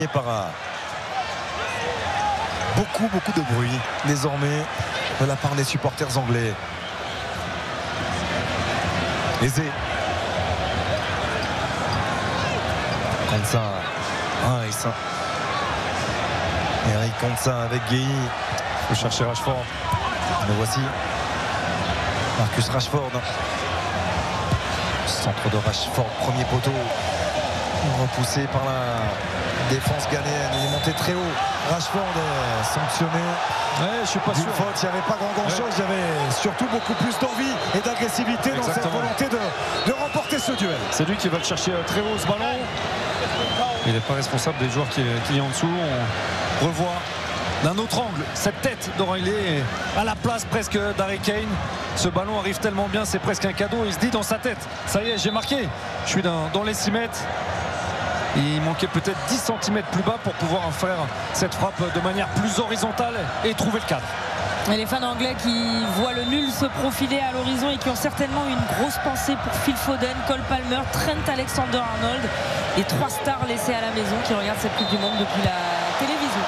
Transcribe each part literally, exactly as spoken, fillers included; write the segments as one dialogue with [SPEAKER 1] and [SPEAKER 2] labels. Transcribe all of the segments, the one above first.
[SPEAKER 1] par beaucoup beaucoup de bruit désormais de la part des supporters anglais. Aizé. Konsa. Rice. Eric Konsa avec Gueye.
[SPEAKER 2] Il faut chercher Rashford.
[SPEAKER 1] Le voici. Marcus Rashford. Centre de Rashford, premier poteau. Repoussé par la défense ghanéenne. Il est monté très haut. Rashford est sanctionné.
[SPEAKER 2] Ouais, je suis pas
[SPEAKER 1] D'une
[SPEAKER 2] sûr.
[SPEAKER 1] faute, il n'y avait pas grand, grand
[SPEAKER 2] ouais.
[SPEAKER 1] chose. Il y avait surtout beaucoup plus d'envie et d'agressivité dans cette volonté de, de remporter ce duel.
[SPEAKER 2] C'est lui qui va le chercher très haut, ce ballon. Il n'est pas responsable des joueurs qui, qui est en dessous. On revoit d'un autre angle cette tête d'Oreilly à la place presque d'Harry Kane. Ce ballon arrive tellement bien, c'est presque un cadeau. Il se dit dans sa tête, ça y est, j'ai marqué. Je suis dans, dans les six mètres. Il manquait peut-être dix centimètres plus bas pour pouvoir faire cette frappe de manière plus horizontale et trouver le cadre.
[SPEAKER 3] Et les fans anglais qui voient le nul se profiler à l'horizon et qui ont certainement une grosse pensée pour Phil Foden, Cole Palmer, Trent Alexander-Arnold, les trois stars laissées à la maison qui regardent cette Coupe du Monde depuis la télévision.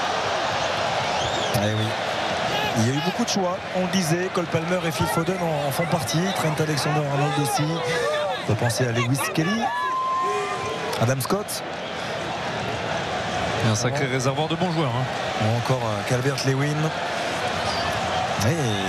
[SPEAKER 1] Eh oui. Il y a eu beaucoup de choix, on le disait, Cole Palmer et Phil Foden en, en font partie, Trent Alexander-Arnold aussi. On peut penser à Lewis Kelly, Adam Scott.
[SPEAKER 2] Et un sacré réservoir de bons joueurs. Hein.
[SPEAKER 1] Ou encore euh, Calvert-Lewin. Et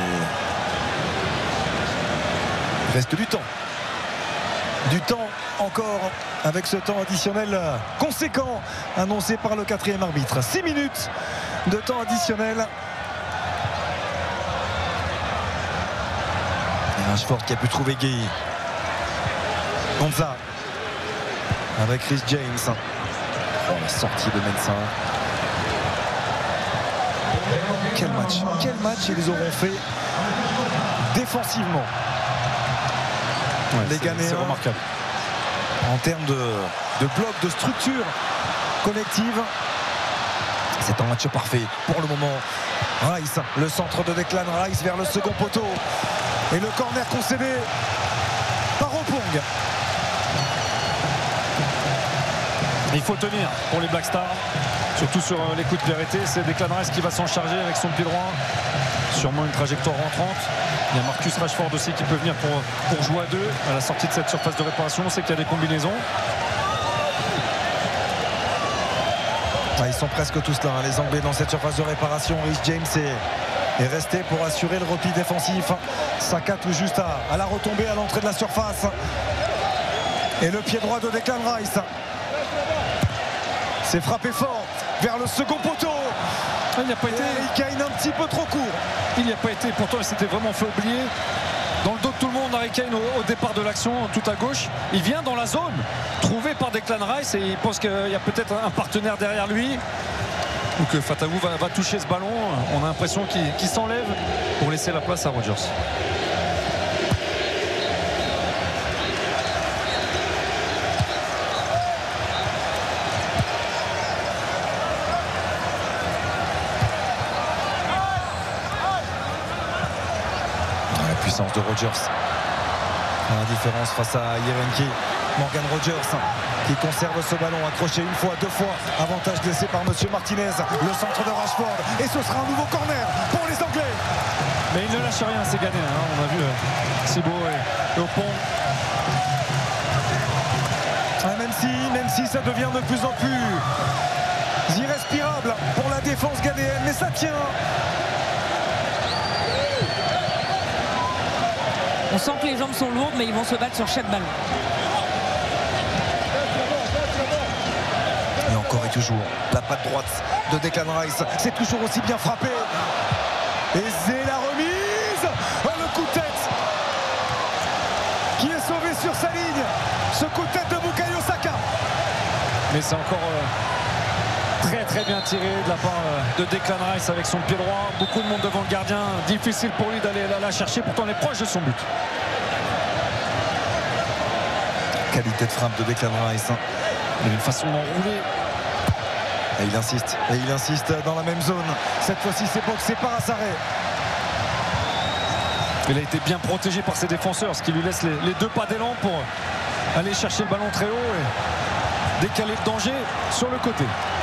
[SPEAKER 1] il reste du temps. Du temps encore avec ce temps additionnel conséquent annoncé par le quatrième arbitre. six minutes de temps additionnel. Et Rashford qui a pu trouver Gueye. Konsa avec Chris James. Oh, la sortie de Mensah. Quel match, quel match ils auront fait défensivement.
[SPEAKER 2] Ouais,
[SPEAKER 1] les Ghanéens,
[SPEAKER 2] c'est remarquable.
[SPEAKER 1] En termes de, de bloc, de structure collective. C'est un match parfait pour le moment. Rice, le centre de Declan Rice vers le second poteau. Et le corner concédé par Opong.
[SPEAKER 2] Il faut tenir pour les Black Stars, surtout sur les coups de pied arrêtés. C'est Declan Rice qui va s'en charger avec son pied droit. Sûrement une trajectoire rentrante. Il y a Marcus Rashford aussi qui peut venir pour, pour jouer à deux à la sortie de cette surface de réparation. On sait qu'il y a des combinaisons.
[SPEAKER 1] Ah, ils sont presque tous là, hein, les Anglais dans cette surface de réparation. Rhys James est, est resté pour assurer le repli défensif. Saka tout juste à, à la retombée à l'entrée de la surface. Et le pied droit de Declan Rice. C'est frappé fort vers le second poteau.
[SPEAKER 2] Il n'y a pas été.
[SPEAKER 1] Il gagne un petit peu trop court.
[SPEAKER 2] Il n'y a pas été. Pourtant, il s'était vraiment fait oublier. Dans le dos de tout le monde, Harry Kane au, au départ de l'action, tout à gauche. Il vient dans la zone, trouvé par Declan Rice, et il pense qu'il y a peut-être un partenaire derrière lui. Ou que Fatawu va, va toucher ce ballon. On a l'impression qu'il qu'il s'enlève pour laisser la place à Rodgers.
[SPEAKER 1] De Rodgers. La différence face à Yerenki. Morgan Rodgers qui conserve ce ballon accroché une fois, deux fois. Avantage laissé par Monsieur Martinez. Le centre de Rashford. Et ce sera un nouveau corner pour les Anglais.
[SPEAKER 2] Mais il ne lâche rien, c'est gagné. Hein. On a vu euh, Thibaut et, et Opong.
[SPEAKER 1] Ah, même si, même si ça devient de plus en plus irrespirable pour la défense ghanéenne. Mais ça tient.
[SPEAKER 3] On sent que les jambes sont lourdes, mais ils vont se battre sur chaque ballon.
[SPEAKER 1] Et encore et toujours, la patte droite de Declan Rice. C'est toujours aussi bien frappé. Et c'est la remise. Oh, le coup de tête qui est sauvé sur sa ligne. Ce coup de tête de Bukayo Saka.
[SPEAKER 2] Mais c'est encore euh, très très bien tiré de la part euh, de Declan Rice avec son pied droit. Beaucoup de monde devant le gardien. Difficile pour lui d'aller la, la chercher. Pourtant, on est proche de son but.
[SPEAKER 1] Qualité de frappe de Declan Rice.
[SPEAKER 2] Il a une façon d'enrouler.
[SPEAKER 1] Et il insiste. Et il insiste dans la même zone. Cette fois-ci, c'est boxé par Assaré.
[SPEAKER 2] Il a été bien protégé par ses défenseurs, ce qui lui laisse les, les deux pas d'élan pour aller chercher le ballon très haut et décaler le danger sur le côté.